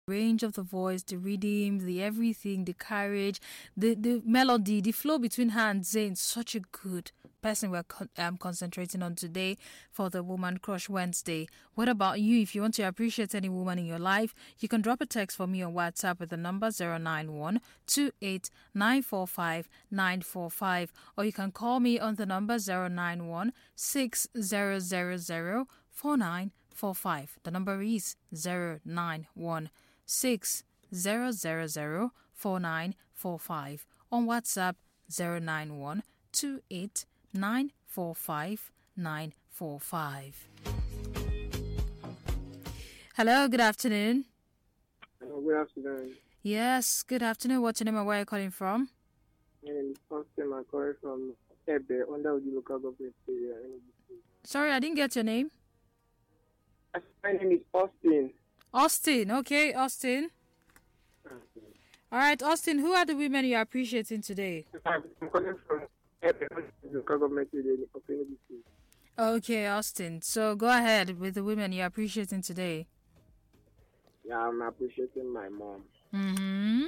range of the voice, the rhythm, the everything, the courage, the melody, the flow between her and Zayn. Such a good person we're concentrating on today for the Woman Crush Wednesday. What about you? If you want to appreciate any woman in your life, you can drop a text for me on WhatsApp with the number 091 28945 945, or you can call me on the number 091 6000 4945. The number is 091 6000 4945. On WhatsApp 091 28945 945. Hello, good afternoon. Hello, good afternoon. Yes, good afternoon. What's your name and where are you calling from? My name is Austin. I'm calling from Ebe, under the local government area. Sorry, I didn't get your name. My name is Austin. Austin, okay, Austin. All right, Austin, who are the women you're appreciating today? I'm calling from Ebe, under the local government area of Enugu State. Okay, Austin. So go ahead with the women you're appreciating today. Yeah, I'm appreciating my mom. Mm-hmm.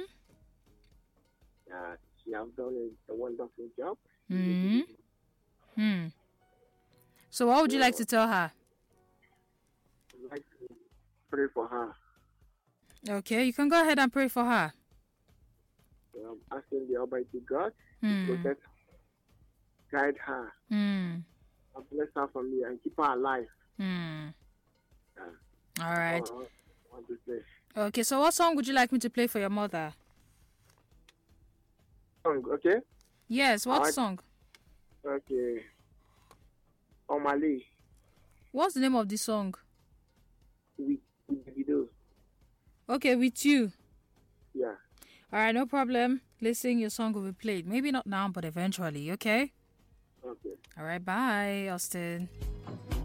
She has done a wonderful job. Mm-hmm. Hmm. So what would you like to tell her? I'd like to pray for her. Okay, you can go ahead and pray for her. I'm asking the Almighty God to protect her, guide her, and bless her from me and keep her alive. All right. I want to say. Okay, so what song would you like me to play for your mother? Okay? Yes, what song? Okay. Omale. What's the name of the song? With the video. Okay, with you. Yeah. All right, no problem. Listen, your song will be played. Maybe not now, but eventually, okay? Okay. All right, bye, Austin.